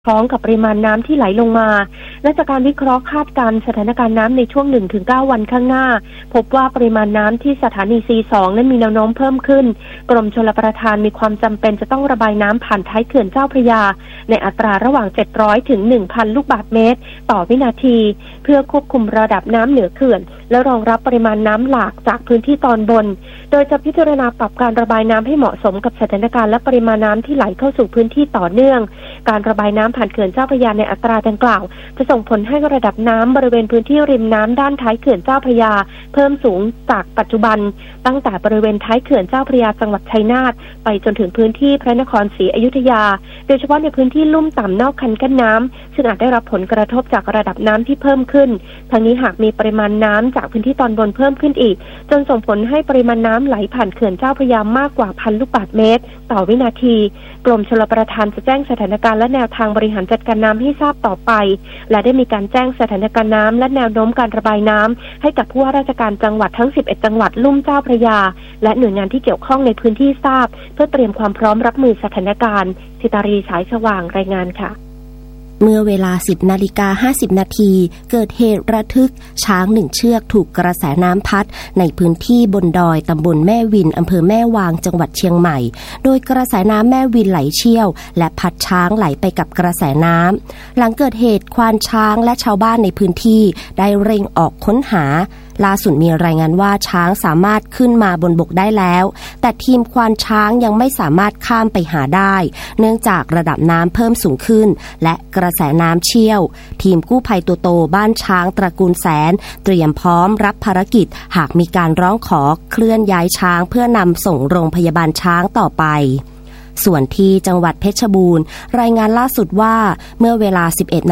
พร้อมกับปริมาณน้ำที่ไหลลงมาและจากการวิเคราะห์คาดการณ์สถานการณ์น้ำในช่วง 1-9 วันข้างหน้าพบว่าปริมาณน้ำที่สถานี C2 นั้นมีแนวโน้มเพิ่มขึ้นกรมชลประทานมีความจำเป็นจะต้องระบายน้ำผ่านท้ายเขื่อนเจ้าพระยาในอัตราระหว่าง700ถึง 1,000 ลูกบาศก์เมตรต่อวินาทีเพื่อควบคุมระดับน้ำเหนือเขื่อนและรองรับปริมาณน้ำหลากจากพื้นที่ตอนบนโดยจะพิจารณาปรับการระบายน้ำให้เหมาะสมกับสถานการณ์และปริมาณน้ำที่ไหลเข้าสู่พื้นที่ต่อเนื่องการระบายน้ำผ่านเขื่อนเจ้าพระยาในอัตราดังกล่าวจะส่งผลให้ระดับน้ำบริเวณพื้นที่ริมน้ำด้านท้ายเขื่อนเจ้าพระยาเพิ่มสูงจากปัจจุบันตั้งแต่บริเวณท้ายเขื่อนเจ้าพระยาจังหวัดชัยนาทไปจนถึงพื้นที่พระนครศรีอยุธยาโดยเฉพาะในพื้นที่ลุ่มต่ำนอกคันกั้นน้ำซึ่งอาจได้รับผลกระทบจากระดับน้ำที่เพิ่มขึ้นทั้งนี้หากมีปริมาณน้ำจากพื้นที่ตอนบนเพิ่มขึ้นอีกจนส่งผลให้ปริมาณน้ำไหลผ่านเขื่อนเจ้าพระยามากกว่า 1,000 ลูกบาศก์เมตรต่อวินาทีกรมชลประทานจะแจ้งสถานการณ์และแนวทางบริหารจัดการน้ำให้ทราบต่อไปและได้มีการแจ้งสถานการณ์น้ำและแนวโน้มการระบายน้ำให้กับผู้ว่าราชการจังหวัดทั้ง11จังหวัดลุ่มเจ้าพระยาและหน่วยงานที่เกี่ยวข้องในพื้นที่ทราบเพื่อเตรียมความพร้อมรับมือสถานการณ์ธิตารีสายสว่างรายงานค่ะเมื่อเวลา 10:50 นาทีเกิดเหตุระทึกช้าง1เชือกถูกกระแสน้ำพัดในพื้นที่บนดอยตำบลแม่วินอำเภอแม่วางจังหวัดเชียงใหม่โดยกระแสน้ำแม่วินไหลเชี่ยวและพัดช้างไหลไปกับกระแสน้ำหลังเกิดเหตุควานช้างและชาวบ้านในพื้นที่ได้เร่งออกค้นหาล่าสุดมีรายงานว่าช้างสามารถขึ้นมาบนบกได้แล้วแต่ทีมควานช้างยังไม่สามารถข้ามไปหาได้เนื่องจากระดับน้ำเพิ่มสูงขึ้นและกระแสน้ำเชี่ยวทีมกู้ภัยตัวโตบ้านช้างตระกูลแสนเตรียมพร้อมรับภารกิจหากมีการร้องขอเคลื่อนย้ายช้างเพื่อนำส่งโรงพยาบาลช้างต่อไปส่วนที่จังหวัดเพชรบูรณ์รายงานล่าสุดว่าเมื่อเวลา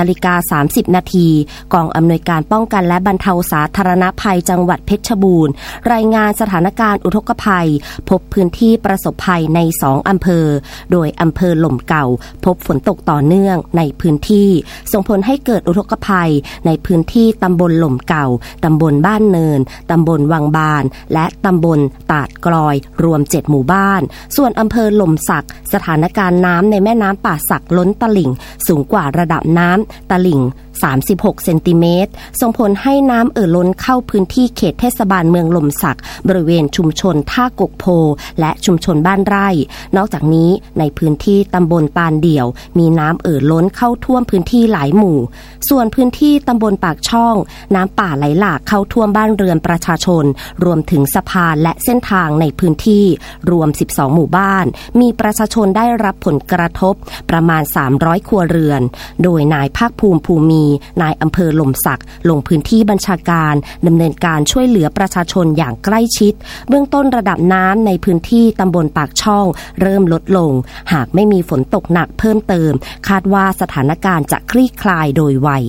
11:30 นาทีกองอำนวยการป้องกันและบรรเทาสาธารณภัยจังหวัดเพชรบูรณ์รายงานสถานการณ์อุทกภัยพบพื้นที่ประสบภัยใน2อำเภอโดยอำเภอหล่มเก่าพบฝนตกต่อเนื่องในพื้นที่ส่งผลให้เกิดอุทกภัยในพื้นที่ตำบลหล่มเก่าตำบลบ้านเนินตำบลวังบานและตำบลตาดกลอยรวม7หมู่บ้านส่วนอำเภอหล่มสักสถานการณ์น้ำในแม่น้ำป่าสักล้นตลิ่งสูงกว่าระดับน้ำตลิ่ง36เซนติเมตรส่งผลให้น้ำล้นเข้าพื้นที่เขตเทศบาลเมืองหล่มสักบริเวณชุมชนท่ากกโพและชุมชนบ้านไร่นอกจากนี้ในพื้นที่ตำบลปานเดี่ยวมีน้ำล้นเข้าท่วมพื้นที่หลายหมู่ส่วนพื้นที่ตำบลปากช่องน้ำป่าไหลหลากเข้าท่วมบ้านเรือนประชาชนรวมถึงสะพานและเส้นทางในพื้นที่รวม12หมู่บ้านมีประชาชนได้รับผลกระทบประมาณ300ครัวเรือนโดยนายภาคภูมิภูมีนายอำเภอหล่มสักลงพื้นที่บัญชาการดำเนินการช่วยเหลือประชาชนอย่างใกล้ชิดเบื้องต้นระดับน้ำในพื้นที่ตำบลปากช่องเริ่มลดลงหากไม่มีฝนตกหนักเพิ่มเติมคาดว่าสถานการณ์จะคลี่คลายโดยไว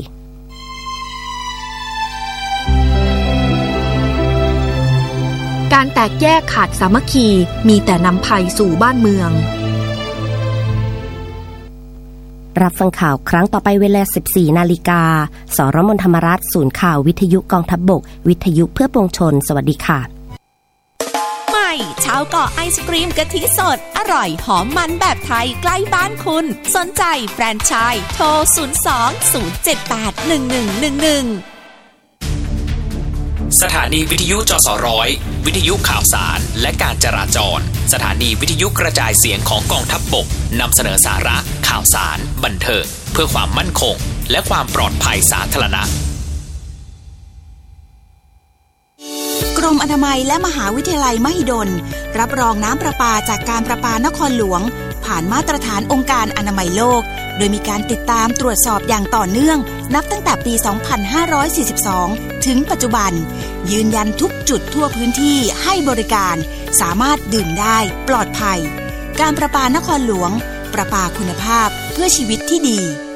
การแตกแยกขาดสามัคคีมีแต่นำภัยสู่บ้านเมืองรับฟังข่าวครั้งต่อไปเวลา 14:00 น.สรม.ธรรมรัฐศูนย์ข่าววิทยุกองทัพบกวิทยุเพื่อปวงชนสวัสดีค่ะใหม่ชาวเกาะไอศกรีมกะทิสดอร่อยหอมมันแบบไทยใกล้บ้านคุณสนใจแฟรนไชส์โทร 02-078-1111 สถานีวิทยุจสร้อยวิทยุข่าวสารและการจราจรสถานีวิทยุกระจายเสียงของกองทัพบกนำเสนอสาระข่าวสารบันเทิงเพื่อความมั่นคงและความปลอดภัยสาธารณะกรมอนามัยและมหาวิทยาลัยมหิดลรับรองน้ำประปาจากการประปานครหลวงผ่านมาตรฐานองค์การอนามัยโลกโดยมีการติดตามตรวจสอบอย่างต่อเนื่องนับตั้งแต่ปี 2542 ถึงปัจจุบันยืนยันทุกจุดทั่วพื้นที่ให้บริการสามารถดื่มได้ปลอดภัยการประปานครหลวงประปาคุณภาพเพื่อชีวิตที่ดี